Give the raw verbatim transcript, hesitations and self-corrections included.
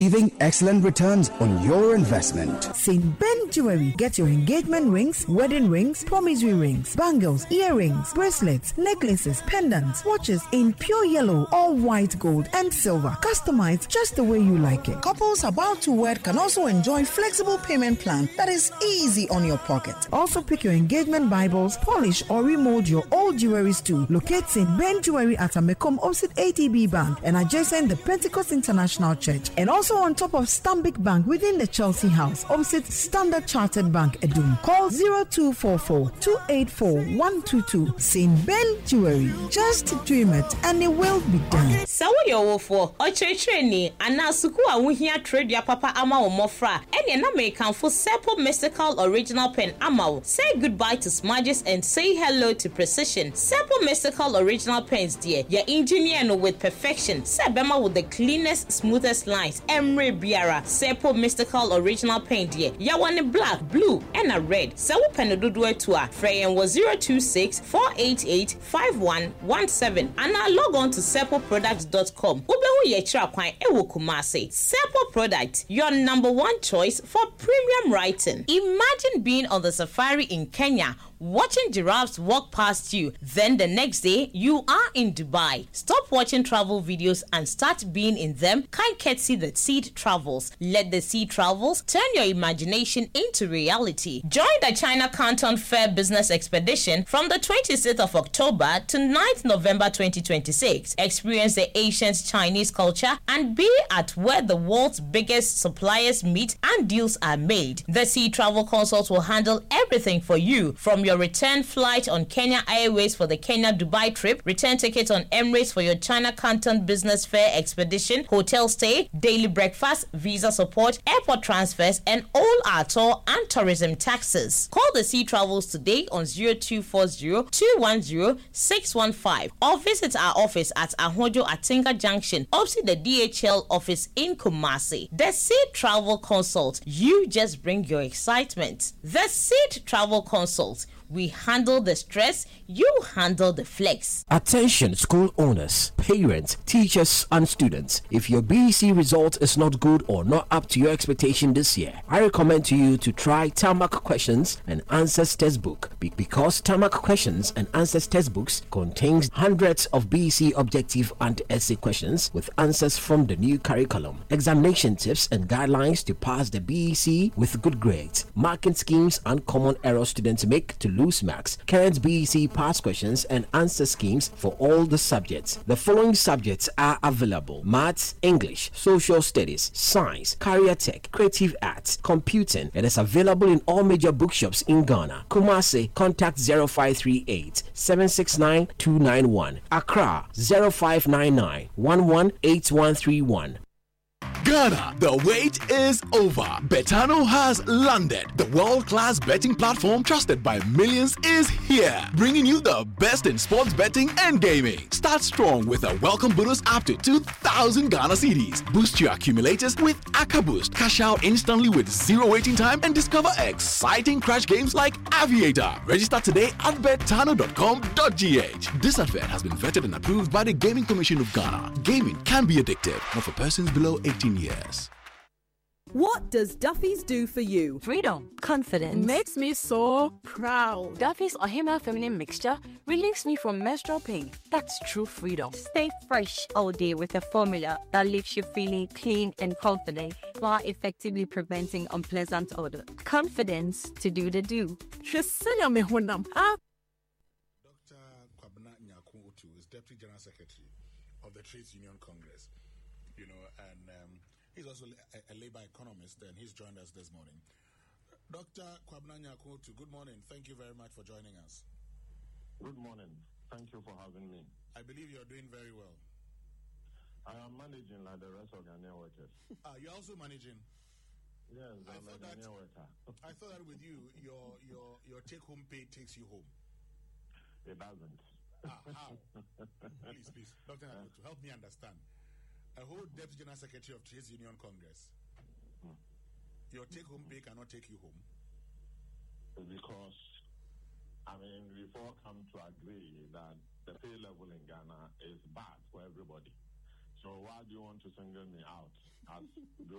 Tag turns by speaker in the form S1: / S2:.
S1: Achieving excellent returns on your investment.
S2: Saint Ben Jewelry. Get your engagement rings, wedding rings, promissory rings, bangles, earrings, bracelets, necklaces, pendants, watches in pure yellow or white gold and silver. Customized just the way you like it. Couples about to wed can also enjoy flexible payment plan that is easy on your pocket. Also pick your engagement Bibles, polish or remold your old jewelries too. Locate Saint Ben Jewelry at Amekom opposite A T B Bank and adjacent the Pentecost International Church, and also on top of Stanbic Bank within the Chelsea House opposite Standard Chartered Bank, Edum. Call zero two four four, two eight four, one two two. Saint Ben Jewelry. Just dream it and it will be done.
S3: So yo for Ochecheni anasuku awuhia trade ya papa ama omofra ene na mekan for Seppo Mystical Original Pen ama. Say goodbye to smudges and say hello to precision. Seppo Mystical Original Pens dear. Your engineer no with perfection. Sebema with the cleanest, smoothest lines. Emre Biara. Seppo Mystical Original Pen dear. Ya one black, blue, and a red. Sewo penodudwe tua. Freyen was zero two six, four eight eight, five one one seven. And now log on to seppo products dot com. Ubehu ye chakwan ewo Kumasi. Seppo Product, your number one choice for premium writing. Imagine being on the safari in Kenya, watching giraffes walk past you. Then the next day, you are in Dubai. Stop watching travel videos and start being in them. Kind Ketsi the Seed Travels. Let the Seed Travels turn your imagination into reality. Join the China Canton Fair Business Expedition from the twenty-sixth of October to ninth November twenty twenty-six. Experience the ancient Chinese culture and be at where the world's biggest suppliers meet and deals are made. The Seed Travel Consult will handle everything for you, from your return flight on Kenya Airways for the Kenya-Dubai trip, return tickets on Emirates for your China Canton Business Fair Expedition, hotel stay, daily breakfast, visa support, airport transfers, and all our tour and tourism taxes. Call the Sea Travels today on zero two four zero, two one zero, six one five or visit our office at Ahojo Atinga Junction, opposite the D H L office in Kumasi. The Sea Travel Consult. You just bring your excitement. The Sea Travel Consult. We handle the stress, you handle the flex.
S4: Attention school owners, parents, teachers and students. If your B E C result is not good or not up to your expectation this year, I recommend to you to try Tarmac Questions and Answers Textbook. Be- because Tarmac Questions and Answers Textbooks contains hundreds of B E C objective and essay questions with answers from the new curriculum, examination tips and guidelines to pass the B E C with good grades, marking schemes and common errors students make to loose marks, current B E C past questions and answer schemes for all the subjects. The following subjects are available: Maths, English, Social Studies, Science, Career Tech, Creative Arts, Computing. It is available in all major bookshops in Ghana. Kumasi, contact zero five three eight, seven six nine, two nine one. Accra, zero five nine nine, one one eight one three one.
S5: Ghana, the wait is over. Betano has landed. The world-class betting platform trusted by millions is here, bringing you the best in sports betting and gaming. Start strong with a welcome bonus up to two thousand Ghana cedis. Boost your accumulators with Aka Boost. Cash out instantly with zero waiting time and discover exciting crash games like Aviator. Register today at betano dot com dot g h. This advert has been vetted and approved by the Gaming Commission of Ghana. Gaming can be addictive, not for persons below eighteen years.
S6: What does Duffy's do for you?
S7: Freedom, confidence.
S6: Makes me so proud.
S7: Duffy's Ohima Feminine Mixture relieves me from menstrual pain. That's true freedom.
S8: Stay fresh all day with a formula that leaves you feeling clean and confident while effectively preventing unpleasant odor. Confidence to do the do.
S6: Doctor Kwabena Nyaku-Otu is Deputy General Secretary of the Trades Union Congress. You know, and um, he's also a, a labor economist, and he's joined us this morning. Doctor Kwabena Nyaku-Otu, good morning. Thank you very much for joining us.
S9: Good morning. Thank you for having me.
S6: I believe you're doing very well.
S9: I am managing like the rest of Ghanaian workers.
S6: Ah, you're also managing?
S9: Yes, I'm
S6: I
S9: a
S6: Ghanaian
S9: worker.
S6: I thought that with you, your your your take-home pay takes you home.
S9: It doesn't.
S6: Ah, how? please, please, Doctor Nyaku-Otu, help me understand. A whole Deputy General Secretary of Trades Union Congress. Hmm. Your take-home pay cannot take you home?
S9: Because, I mean, we've all come to agree that the pay level in Ghana is bad for everybody. So why do you want to single me out? As